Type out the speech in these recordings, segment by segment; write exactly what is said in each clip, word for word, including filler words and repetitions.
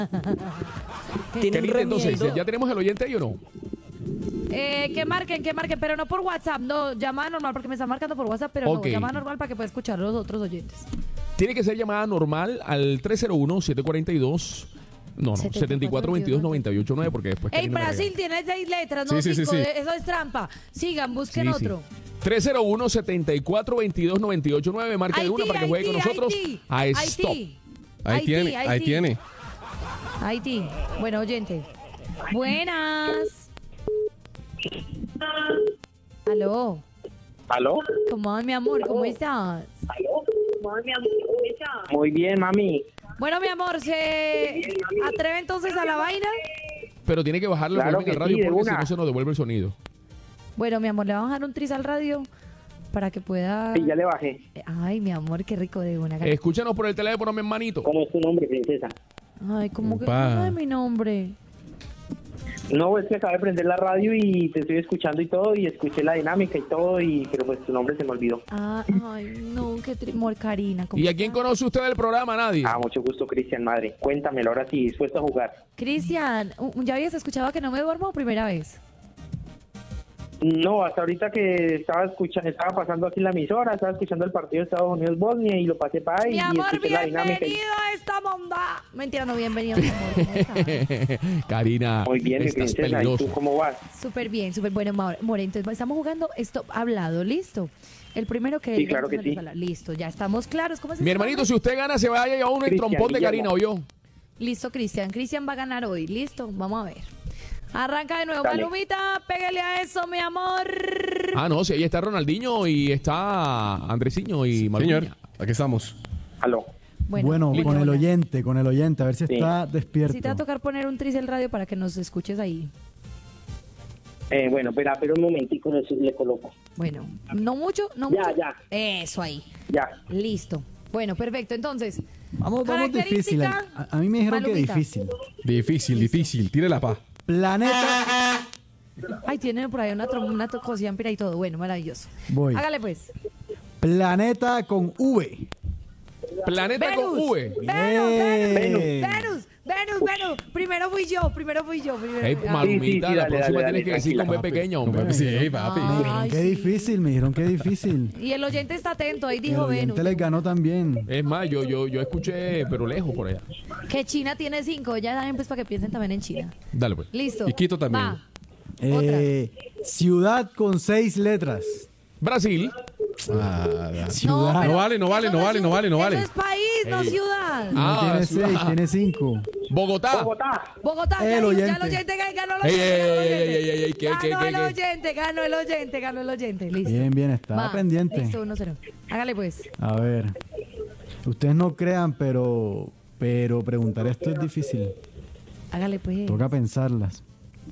¿Tienen Qué lindo, entonces, remiendo? ¿ya tenemos el oyente ahí o no? Eh, que marquen, que marquen, pero no por WhatsApp, no, llamada normal, porque me están marcando por WhatsApp, pero Ok. no, llamada normal para que pueda escuchar los otros oyentes. Tiene que ser llamada normal al tres cero uno, siete cuatro dos, no, no, siete cuatro dos dos, nueve ocho nueve, porque después... Ey, Karina me Brasil regaña. tiene seis letras, no Sí, sí, sí, cinco, sí. eso es trampa. Sigan, busquen Sí, sí. otro. tres cero uno, siete cuatro dos dos, nueve ocho nueve, marca de una para que juegue con nosotros a Stop. Haití, Ahí Haití, tiene, ahí Haití. tiene. Haití. Bueno, oyente. Buenas. Aló. ¿Aló? ¿Cómo va, mi amor? ¿Cómo estás? Muy bien, mami. Bueno, mi amor, ¿se atreve entonces a la vaina? Pero tiene que bajarle Claro el volumen que al radio sí, de porque si una. no se nos devuelve el sonido. Bueno, mi amor, le vamos a bajar un tris al radio para que pueda... Sí, ya le bajé. Ay, mi amor, qué rico de una. Escúchanos por el teléfono, mi hermanito. ¿Cómo es tu nombre, princesa? Ay, ¿cómo que Upa. no sabe mi nombre? No, es que acabé de prender la radio y te estoy escuchando y todo, y escuché la dinámica y todo, y pero pues tu nombre se me olvidó. Ah, ay, no, qué tri... Amor, Karina. ¿cómo ¿Y a quién estás? conoce usted del programa? Nadie. Ah, mucho gusto, Cristian, madre. Cuéntamelo, ahora sí, dispuesto a jugar. Cristian, ¿ya habías escuchado que no me duermo o primera vez? No, hasta ahorita que estaba escuchando, estaba pasando aquí la emisora, estaba escuchando el partido de Estados Unidos-Bosnia y lo pasé para ahí Mi y amor, escuché la dinámica. y- bienvenido a esta monda. Mentira, no, bienvenido, mi amor. ¿Cómo estás? Karina, Muy bien, mi estás princesa, ¿y peligroso. tú cómo vas? Súper bien, súper bueno, More. More, entonces estamos jugando Stop Hablado, ¿listo? El primero que... Sí, claro que sí. Listo, ya estamos claros. ¿Cómo se Mi llama? hermanito, si usted gana, se va a llevar uno el Cristian trompón de Guillermo. Karina, ¿oyó? Listo, Cristian. Cristian va a ganar hoy. Listo, vamos a ver. Arranca de nuevo, Dale. Palomita. Pégale a eso, mi amor. Ah, no, si ahí está Ronaldinho y está Andresiño y Maluña. Señor, aquí estamos. Aló. Bueno, listo, con el hola. oyente, con el oyente, a ver si Sí. está despierto. Sí te va a tocar poner un tris el radio para que nos escuches ahí. Eh, bueno, espera, pero un momentico, le, le coloco. Bueno, no mucho, no Ya, mucho. ya. Eso ahí. Ya. Listo. Bueno, perfecto. Entonces, Vamos, vamos difícil. característica, A, a mí me dijeron que Palomita. difícil. Difícil, difícil. Tire la paz. Planeta. Ay, tienen por ahí una, trom- una to- cosilla y todo. Bueno, maravilloso. Voy. Hágale pues. Planeta con V. Planeta con Venus. V. Venus, Bien. Venus, Venus, Venus, Venus. Primero fui yo, primero fui yo. Primero Ey, fui yo. Malumita, Sí, sí, sí, la dale, próxima dale, tienes que dale, decir con B tranquila, pequeña, hombre. Sí, papi. Me dijeron Ay, qué sí. difícil, me dijeron qué difícil. Y el oyente está atento, ahí El dijo Venus. oyente les ganó también. Es más, yo, yo, yo escuché, pero lejos por allá. Que China tiene cinco, ya saben pues para que piensen también en China. Dale, pues. Listo. Y Quito también. Va. Eh, ciudad con seis letras. Brasil. Ah, da. Ciudad. No vale, no vale, eso no vale, es no un- vale, no vale. Eso es país, no Ey. ciudad. No Ah, tiene ciudad. seis, tiene cinco. Bogotá. Bogotá. Bogotá, ya, El dijo, ya oyente. el oyente ganó, ganó el Ey, oyente. ey, ganó el ey, oyente. ey, ey, ey, ¿qué, Ganó qué, qué, el qué? oyente, ganó el oyente, ganó el oyente. Listo. Bien, bien, está Va. pendiente. Listo, uno cero. Hágale pues. A ver. Ustedes no crean, pero pero preguntar esto es difícil. Hágale pues. Toca pensarlas.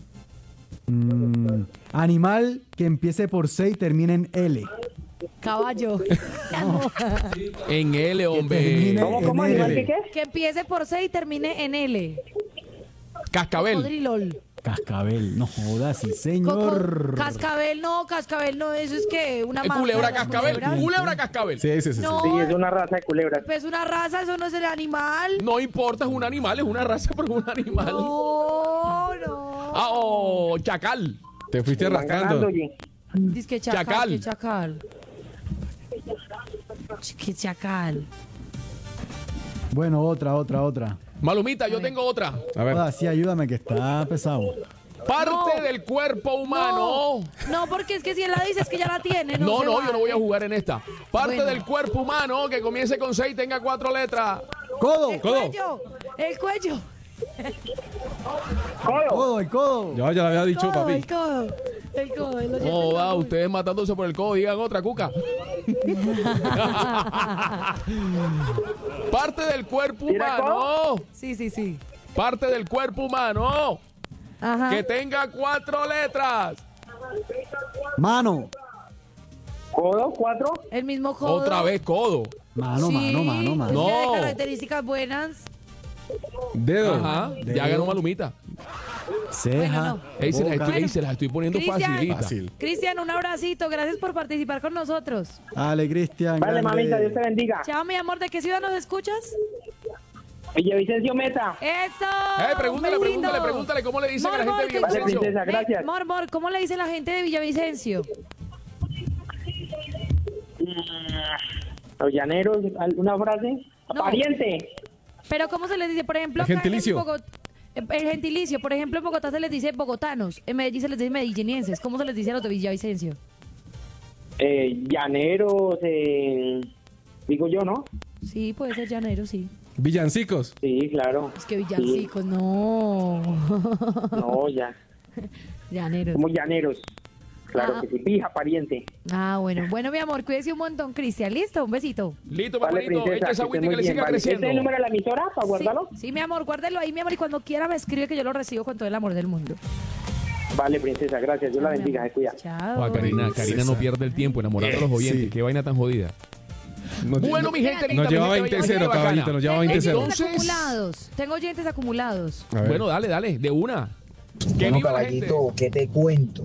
Mm, animal que empiece por C y termine en L. Caballo. En L, hombre. termine ¿Cómo, cómo, en animal L. que qué? Que empiece por C y termine en L. Cascabel. Cocodrilol. Cascabel. No jodas, sí, Coco- señor. Cascabel, no, cascabel no, eso es que una Eh, marca Culebra de las cascabel. culebras. Culebra cascabel. Sí, sí, sí. sí. No, Sí, es una raza de culebras. pues una raza, eso no es el animal. No importa, es un animal, es una raza, pero es un animal. No, no. Ah, oh, chacal. Te fuiste Van ganando, rascando. oye. Dice que chacal, Chacal. que chacal. Ch- Que chacal. Bueno, otra, otra, otra. Malumita, yo tengo otra. A ver. Joda, sí, ayúdame que está pesado. Parte No. del cuerpo humano. No, porque es que si él la dice es que ya la tiene. No, No, se no, vale. yo no voy a jugar en esta. Parte Bueno. del cuerpo humano que comience con C y tenga cuatro letras. ¡Codo! El Codo. cuello, el cuello. Codo. ¡Codo, el codo! Ya, ya lo había dicho, Codo, papi. el codo, el codo. el oyente No, va, está muy- ustedes matándose por el codo, digan otra, cuca. Parte del cuerpo ¿Tira humano. Sí, sí, sí. Parte del cuerpo humano Ajá. que tenga cuatro letras. Mano. Codo, cuatro. El mismo codo. Otra vez codo. Mano, Sí, mano, mano, mano. pues tiene No. características buenas. Dedo. Ajá, Dedo. ya ganó Malumita. Ceja. Bueno, Ey, se las boca. estoy, ey, se las estoy poniendo Cristian. facilita. Fácil. Cristian, un abracito. Gracias por participar con nosotros. Dale, Cristian. Vale, grande. mamita, Dios te bendiga. Chao, mi amor. ¿De qué ciudad nos escuchas? Villavicencio Meta. ¡Eso! Eh, pregúntale, muy pregúntale, lindo. pregúntale cómo le dicen Mor, a la gente Mor, de ¿cómo- Vale, Villavicencio. princesa, gracias. Eh, Mor, Mor, ¿cómo le dice la gente de Villavicencio? Los llaneros, ¿alguna frase? No. Pariente. Pero ¿cómo se les dice? Por ejemplo, El acá en gentilicio. Bogot- eh, el gentilicio. Por ejemplo, en Bogotá se les dice bogotanos. En Medellín se les dice medellinienses. ¿Cómo se les dice a los de Villavicencio? Eh, llaneros, eh, digo yo, ¿no? Sí, puede ser llanero, sí. Villancicos. Sí, claro. Es que villancicos, no. No, ya. Llaneros. Somos llaneros. Claro Ah. que sí. Pija, pariente. Ah, bueno. Bueno, mi amor, cuídese un montón, Cristian. ¿Listo? Un besito. Listo, Vale, paparito, princesa, echa esa que agüita esté y muy que le bien, siga vale. ¿Este creciendo. es el número de la emisora para guardarlo? Sí, sí, mi amor, guárdelo ahí, mi amor. Y cuando quiera me escribe que yo lo recibo con todo el amor del mundo. Vale, princesa, gracias. Dios la bendiga, se cuida. Chao. Ah, Karina, Karina no pierde el tiempo enamorando a los oyentes. Sí. Qué vaina tan jodida. Nos, Bueno, mi gente linda, nos mi lleva gente veinte bella, cero, mi gente caballito. bacana. Nos lleva Tengo veinte cero. oyentes Entonces- acumulados. Tengo oyentes acumulados. A ver. Bueno, dale, dale, de una. Que Bueno, viva la gente. caballito, ¿qué te cuento?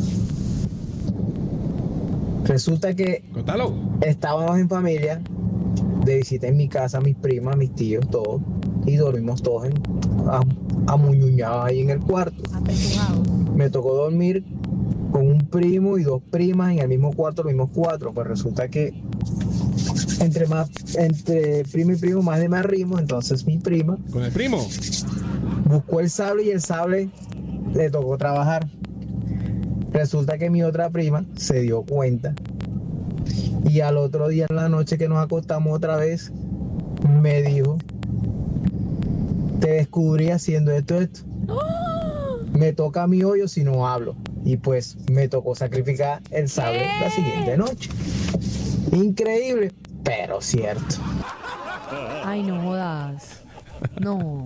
Resulta que Contalo. estábamos en familia, de visita en mi casa, mis primas, mis tíos, todos, y dormimos todos en, am- amuñuñados ahí en el cuarto. Apechugados. Me tocó dormir con un primo y dos primas en el mismo cuarto, los mismos cuatro. Pues resulta que entre más, entre primo y primo más de más ritmo, entonces mi prima Con el primo. buscó el sable y el sable le tocó trabajar. Resulta que mi otra prima se dio cuenta y al otro día en la noche que nos acostamos otra vez me dijo: te descubrí haciendo esto, esto. Me toca mi hoyo si no hablo. Y pues me tocó sacrificar el sable la siguiente noche. Increíble, pero cierto. Ay, no jodas. No.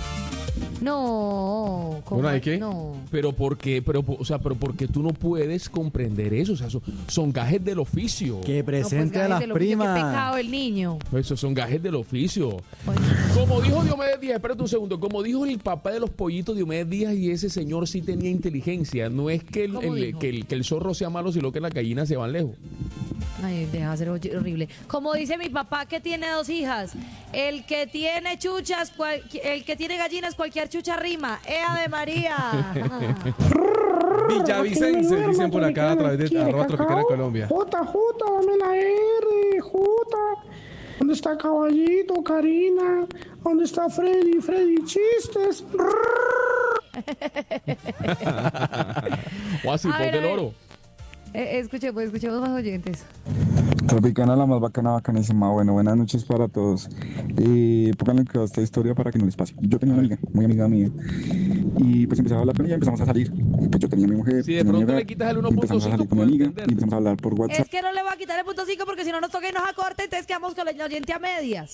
No. ¿cómo? Bueno, ¿hay qué? No. Pero ¿por qué? Pero, o sea, pero porque tú no puedes comprender eso. O sea, son, son gajes del oficio. Que No, presente pues, a las gajes de lo que- Qué primas. pecado el niño. Esos son gajes del oficio. Bueno, Como dijo Diomedes Díaz, espérate un segundo. Como dijo el papá de los pollitos Diomedes Díaz, y ese señor sí tenía inteligencia. No es que el, ¿Cómo el- dijo? que el, que el zorro sea malo, sino que las gallinas se van lejos. ay, deja de ser horrible. Como dice mi papá que tiene dos hijas, el que tiene chuchas, cual- el que tiene gallinas, cualquier chucha rima. ¡Ea de María! Villavicencio, dicen por acá a través de arroba Tropicana Colombia. Jota, Jota, dame la R, Jota. ¿Dónde está Caballito, Karina? ¿Dónde está Freddy? Freddy, chistes. O así, A ver, ponte a el ver. oro. Eh, escuchemos, escuchemos más oyentes. Tropicana, la más bacana, bacanísima. Bueno, buenas noches para todos. Y pónganle que esta historia para que no les pase. Yo tenía una amiga, muy amiga mía. Y pues empezaba a hablar con ella, empezamos a salir. Pues yo tenía mi mujer. Si de tenía mi pronto hogar, le quitas el y uno punto empezamos a cinco, salir con mi puedo amiga entender. y empezamos a hablar por WhatsApp. Es que no le voy a quitar el punto cinco porque si no nos toca y nos acorta, entonces quedamos con el oyente a medias.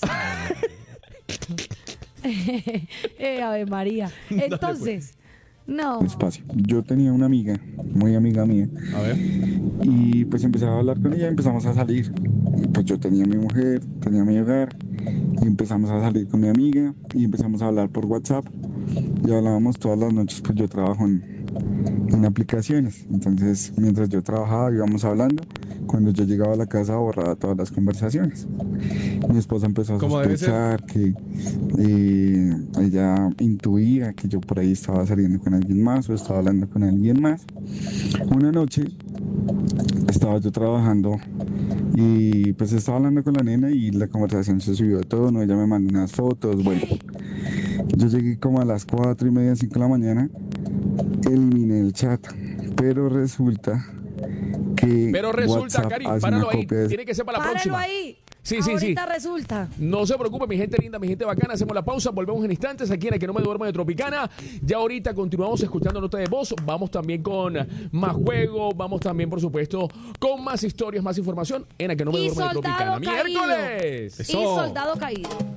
eh, Ave María. Entonces, no. Espacio. Yo tenía una amiga, muy amiga mía. A ver. Y pues empezaba a hablar con ella, empezamos a salir. Pues yo tenía mi mujer, tenía mi hogar. Y empezamos a salir con mi amiga y empezamos a hablar por WhatsApp. Y hablábamos todas las noches, pues yo trabajo en, en aplicaciones. Entonces, mientras yo trabajaba, íbamos hablando. Cuando yo llegaba a la casa, borraba todas las conversaciones. Mi esposa empezó a ¿Cómo debe ser? sospechar que eh, ella intuía que yo por ahí estaba saliendo con alguien más o estaba hablando con alguien más. Una noche estaba yo trabajando y pues estaba hablando con la nena y la conversación se subió de tono, ella me mandó unas fotos, bueno. Yo llegué como a las cuatro y media, cinco de la mañana, eliminé el chat, pero resulta que Pero resulta, WhatsApp Cari, hace páralo una ahí. copia de- Tiene que ser para la Páralo próxima. ahí. Sí, sí, sí. Ahorita resulta. No se preocupe, mi gente linda, mi gente bacana. Hacemos la pausa, volvemos en instantes aquí en La Que No Me Duermo de Tropicana. Ya ahorita continuamos escuchando nota de voz. Vamos también con más juego. Vamos también, por supuesto, con más historias, más información en La Que No Me Y Duermo de soldado Tropicana. caído. ¡Miércoles! Y Eso. soldado caído.